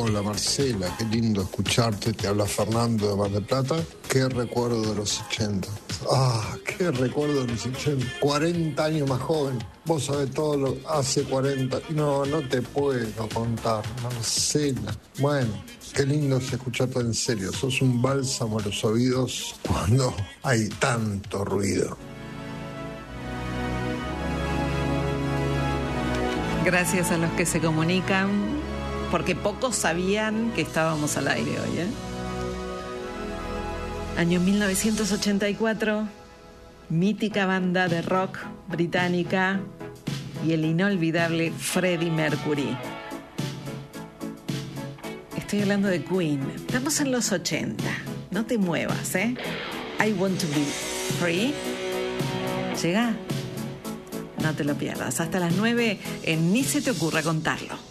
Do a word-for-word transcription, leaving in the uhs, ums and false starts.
Hola Marcela, qué lindo escucharte, te habla Fernando de Mar del Plata. Qué recuerdo de los ochenta. Ah, qué recuerdo de los ochenta. cuarenta años más joven. Vos sabés todo lo hace cuarenta. No, no te puedo contar, Marcela. Bueno, qué lindo es escucharte en serio. Sos un bálsamo a los oídos cuando hay tanto ruido. Gracias a los que se comunican, porque pocos sabían que estábamos al aire hoy, ¿eh? Año mil novecientos ochenta y cuatro, mítica banda de rock británica y el inolvidable Freddie Mercury. Estoy hablando de Queen. Estamos en los ochenta. No te muevas, ¿eh? I Want to Be Free. Llega. No te lo pierdas. Hasta las nueve en Ni se te ocurra contarlo.